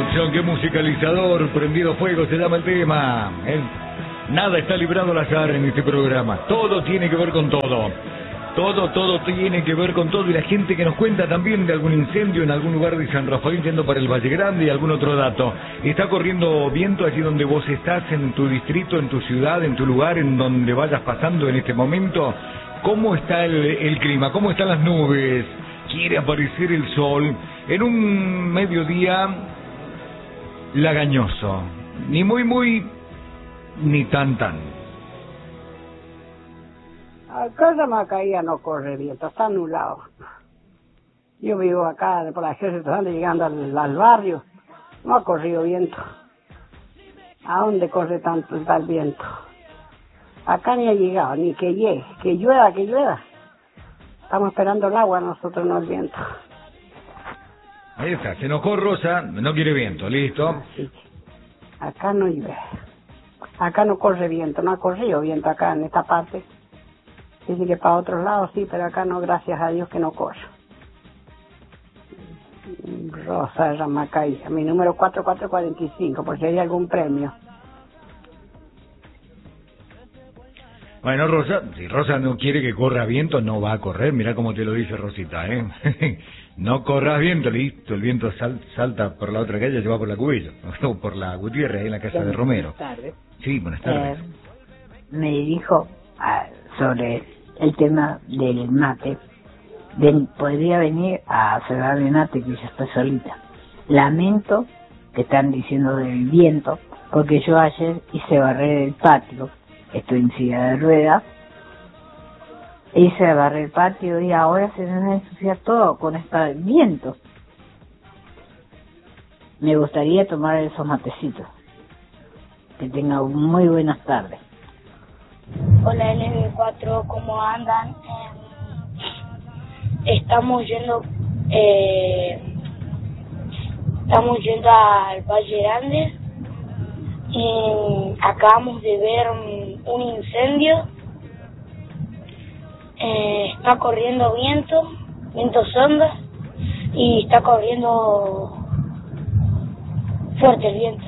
producción, qué musicalizador, prendido fuego se llama el tema. Nada está librado al azar en este programa. Todo tiene que ver con todo. Todo tiene que ver con todo. Y la gente que nos cuenta también de algún incendio en algún lugar de San Rafael yendo para el Valle Grande y algún otro dato. ¿Está corriendo viento allí donde vos estás, en tu distrito, en tu ciudad, en tu lugar, en donde vayas pasando en este momento? ¿Cómo está el clima? ¿Cómo están las nubes? ¿Quiere aparecer el sol en un mediodía lagañoso? Ni muy, ni tan. Acá de Macaía no corre viento, está anulado. Yo vivo acá por la Ejército Grande llegando al barrio, no ha corrido viento. ¿A dónde corre tanto el viento? Acá ni ha llegado, ni que llegue, que llueva. Estamos esperando el agua, nosotros no el viento. Ahí está, se enojó Rosa, no quiere viento, listo. Así que acá no llueve. Acá no corre viento, no ha corrido viento acá en esta parte. Dice que para otros lados sí, pero acá no, gracias a Dios que no corre. Rosa Ramacay, mi número 4445, por si hay algún premio. Bueno, Rosa, si Rosa no quiere que corra viento, no va a correr. Mirá cómo te lo dice Rosita, ¿eh? No corras viento, listo. El viento salta por la otra calle, se va por la Cubillo, o por la Gutiérrez, ahí en la casa de Romero. Buenas tardes. Sí, buenas tardes. Me dijo sobre el tema del mate. Podría venir a cebar de mate, que ya está solita. Lamento que están diciendo del viento, porque yo ayer hice barrer el patio. Estoy en silla de ruedas, hice barrer el patio y ahora se me va a ensuciar todo con este viento. Me gustaría tomar esos matecitos. Que tengan muy buenas tardes. Hola LB4, ¿cómo andan? Estamos yendo al Valle Grande. Acabamos de ver un incendio. Está corriendo vientos ondas, y está corriendo fuerte el viento.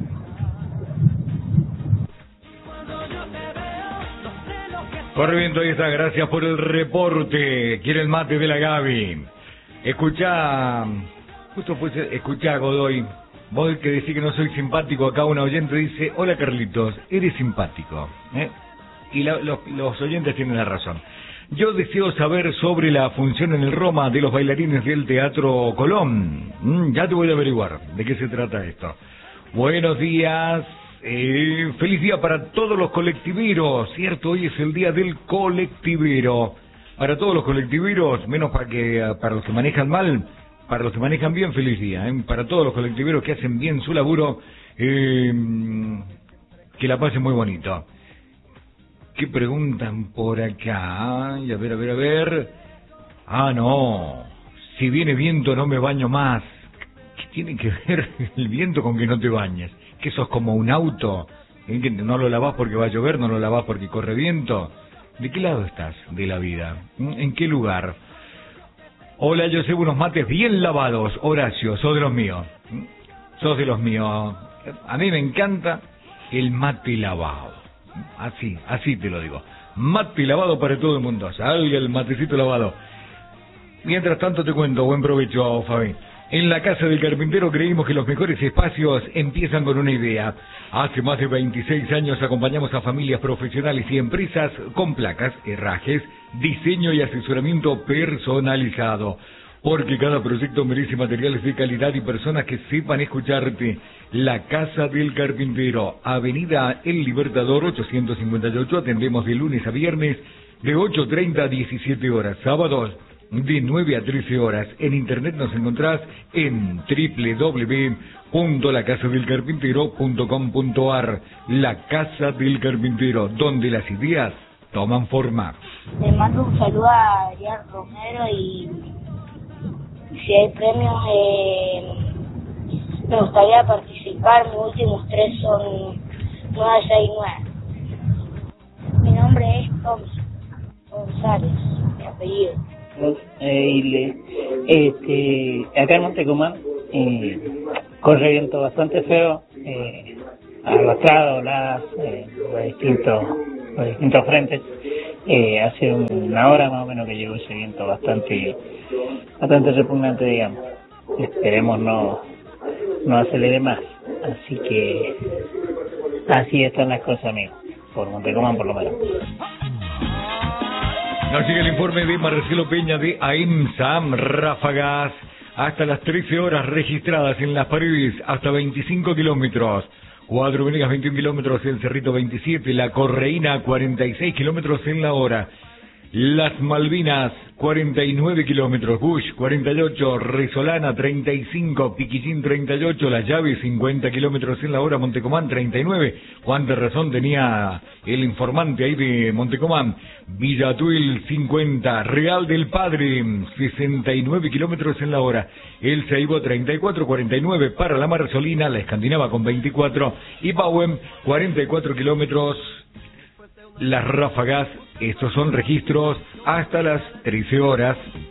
Corre viento, ahí está, gracias por el reporte. Quiere el mate de la Gaby. Escuchá Godoy. Vos que decís que no soy simpático, acá una oyente dice: hola Carlitos, eres simpático, ¿eh? Y los oyentes tienen la razón. Yo deseo saber sobre la función en el Roma de los bailarines del Teatro Colón. Ya te voy a averiguar de qué se trata esto. Buenos días, feliz día para todos los colectiveros, ¿cierto? Hoy es el día del colectivero. Para todos los colectiveros, menos para los que manejan mal. Para los que manejan bien, feliz día, ¿eh? Para todos los colectiveros que hacen bien su laburo, que la pasen muy bonito. ¿Qué preguntan por acá? Ay, a ver. Ah, no. Si viene viento no me baño más. ¿Qué tiene que ver el viento con que no te bañes? ¿Que sos como un auto? ¿Que no lo lavás porque va a llover? ¿No lo lavás porque corre viento? ¿De qué lado estás de la vida? ¿En qué lugar? Hola, yo sé unos mates bien lavados. Horacio, sos de los míos. Sos de los míos. A mí me encanta el mate lavado. Así te lo digo. Mate lavado para todo el mundo. Salga el matecito lavado. Mientras tanto te cuento, buen provecho, Fabi. En la Casa del Carpintero creímos que los mejores espacios empiezan con una idea. Hace más de 26 años acompañamos a familias profesionales y empresas con placas, herrajes, diseño y asesoramiento personalizado. Porque cada proyecto merece materiales de calidad y personas que sepan escucharte. La Casa del Carpintero, Avenida El Libertador 858, atendemos de lunes a viernes de 8:30 a 17 horas, sábados de 9 a 13 horas. En internet nos encontrás en www.lacasadelcarpintero.com.ar. La Casa del Carpintero, donde las ideas toman forma. Le mando un saludo a Adrián Romero y si hay premios, me gustaría participar. Mis últimos 3 son 969. Mi nombre es Thompson González, mi apellido. Acá en Montecomán corre viento bastante feo, arrastrado, oladas, los distintos frentes. Hace una hora más o menos que llegó ese viento bastante repugnante, digamos. Esperemos no acelere más. Así que así están las cosas, amigos, por Montecomán por lo menos. Nos sigue el informe de Marcelo Peña de AEMSA. Ráfagas hasta las 13 horas registradas en Las Paredes, hasta 25 kilómetros. Cuatro Venegas 21 kilómetros, El Cerrito 27, La Correína 46 kilómetros en la hora. Las Malvinas 49 kilómetros, Bush 48, Resolana 35, Piquillín 38, Las Llaves 50 kilómetros en la hora, Montecomán 39. Cuánta razón tenía el informante ahí de Montecomán. Villatuel 50, Real del Padre 69 kilómetros en la hora. El Seibo 34, 49 para la Marzolina, la Escandinava con 24 y Pauen 44 kilómetros. Las ráfagas, estos son registros hasta las 13 horas.